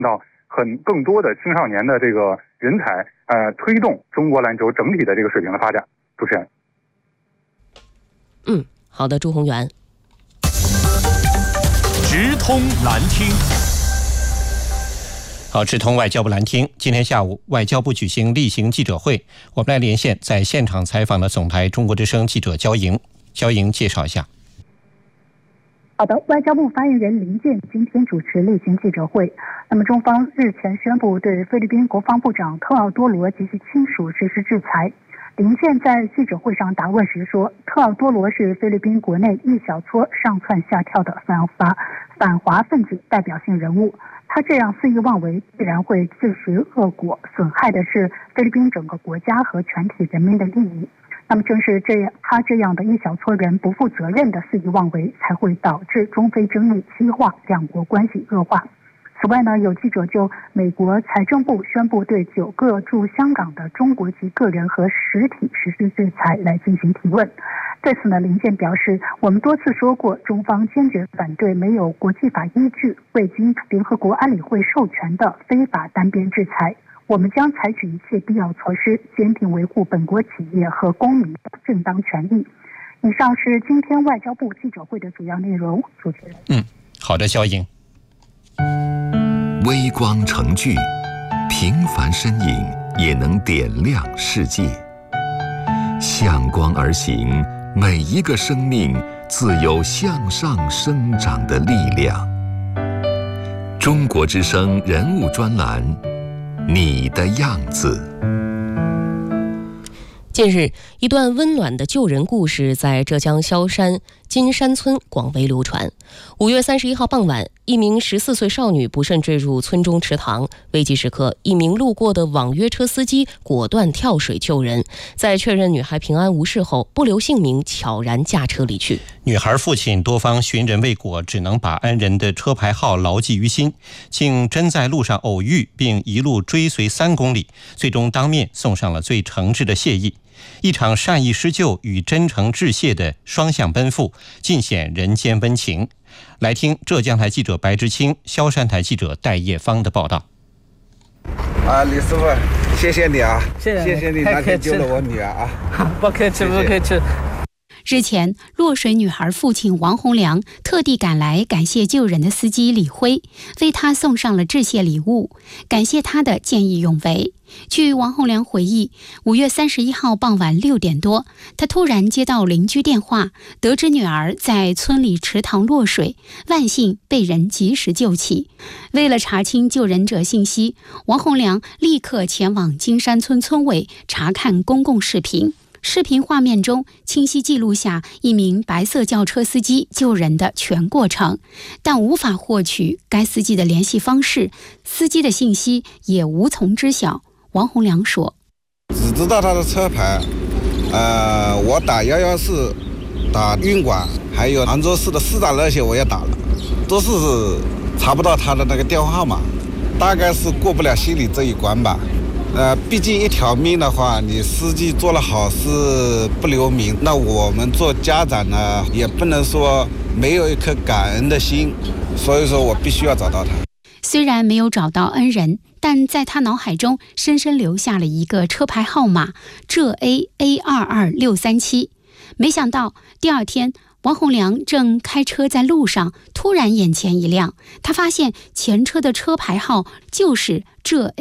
到更多的青少年的这个人才，推动中国篮球整体的这个水平的发展。主持人。 好的，朱宏元。 直通蓝厅。 好，直通外交部蓝厅。今天下午，外交部举行例行记者会，我们来连线在现场采访的总台中国之声记者焦莹。焦莹介绍一下。 好的，外交部发言人林健今天主持例行记者会。那么，中方日前宣布对菲律宾国防部长特奥多罗及其亲属实施制裁。林健在记者会上答问时说，特奥多罗是菲律宾国内一小撮上蹿下跳的反华分子代表性人物，他这样肆意妄为必然会自食恶果，损害的是菲律宾整个国家和全体人民的利益。那么正是他这样的一小撮人不负责任的肆意妄为，才会导致中菲争议激化，两国关系恶化。此外呢，有记者就美国财政部宣布对9个驻香港的中国籍个人和实体实施制裁来进行提问。对此呢，林健表示，我们多次说过，中方坚决反对没有国际法依据、未经联合国安理会授权的非法单边制裁。我们将采取一切必要措施，坚定维护本国企业和公民的正当权益。以上是今天外交部记者会的主要内容。主持人。 好的，肖莹。 微光成炬，平凡身影也能点亮世界。向光而行，每一个生命自有向上生长的力量。中国之声人物专栏，你的样子。 近日，一段温暖的救人故事在浙江萧山金山村广为流传。5月31号傍晚，一名14岁少女不慎坠入村中池塘，危急时刻，一名路过的网约车司机果断跳水救人，在确认女孩平安无事后，不留姓名，悄然驾车离去。 女孩父亲多方寻人未果，只能把恩人的车牌号牢记于心，竟真在路上偶遇，并一路追随3公里，最终当面送上了最诚挚的谢意。一场善意施救与真诚致谢的双向奔赴，尽显人间温情。来听浙江台记者白之清、萧山台记者戴叶芳的报道。 李师傅，谢谢你啊，谢谢你那天救了我女儿啊， 不客气不客气。 日前，落水女孩父亲王洪良特地赶来感谢救人的司机李辉，为他送上了致谢礼物，感谢他的见义勇为。据王洪良回忆，5月31号傍晚6点多，他突然接到邻居电话，得知女儿在村里池塘落水，万幸被人及时救起。为了查清救人者信息，王洪良立刻前往金山村村委查看公共视频。视频画面中清晰记录下一名白色轿车司机救人的全过程，但无法获取该司机的联系方式，司机的信息也无从知晓。王洪良说， 只知道他的车牌，我打114，打运管，还有杭州市的市长那些我也打了，都是查不到他的那个电话号码，大概是过不了心里这一关吧。毕竟一条命的话，你司机做了好事不留名，那我们做家长呢，也不能说没有一颗感恩的心，所以说我必须要找到他。 虽然没有找到恩人，但在他脑海中深深留下了一个车牌号码浙 A22637。没想到第二天，王洪良正开车在路上，突然眼前一亮，他发现前车的车牌号就是浙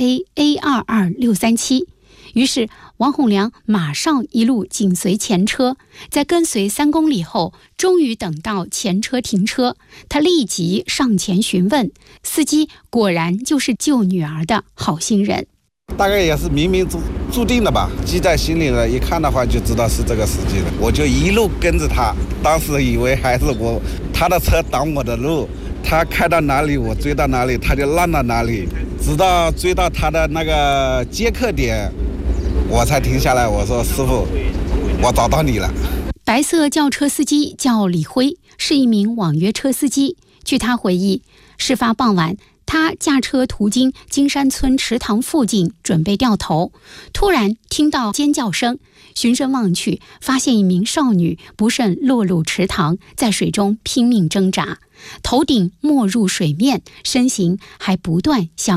A22637。于是王洪良马上一路紧随前车，在跟随3公里后，终于等到前车停车，他立即上前询问，司机果然就是救女儿的好心人。 大概也是冥冥注定的吧，记在心里了，一看的话就知道是这个司机了，我就一路跟着他，当时以为还是他的车挡我的路，他开到哪里我追到哪里，他就让到哪里，直到追到他的那个接客点，我才停下来，我说师傅，我找到你了。 白色轿车司机叫李辉，是一名网约车司机。据他回忆，事发傍晚，他驾车途经金山村池塘附近，准备掉头，突然听到尖叫声，循声望去，发现一名少女不慎落入池塘，在水中拼命挣扎，头顶没入水面，身形还不断向